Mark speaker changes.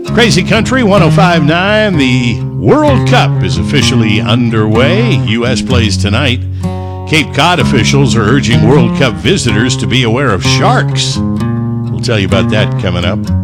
Speaker 1: Crazy Country 105.9. The World Cup is officially underway. U.S. plays tonight. Cape Cod officials are urging World Cup visitors to be aware of sharks. We'll tell you about that coming up.